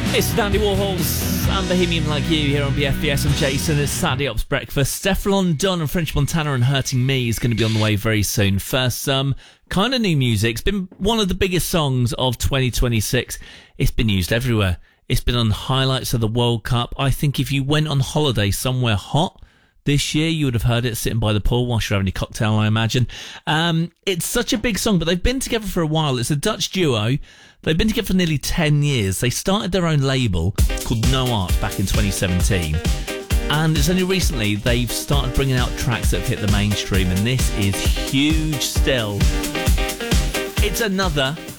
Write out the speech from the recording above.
It's Dandy Warhols and Bohemian Like You here on BFBS. I'm Jason. It's Saturday Ops Breakfast. Stefflon Don and French Montana and Hurting Me is going to be on the way very soon. First, some kind of new music. It's been one of the biggest songs of 2026. It's been used everywhere. It's been on highlights of the World Cup. I think if you went on holiday somewhere hot this year, you would have heard it sitting by the pool whilst you're having your cocktail, I imagine. It's such a big song, but they've been together for a while. It's a Dutch duo. They've been together for nearly 10 years. They started their own label called No Art back in 2017. And it's only recently they've started bringing out tracks that have hit the mainstream, and this is huge still. It's another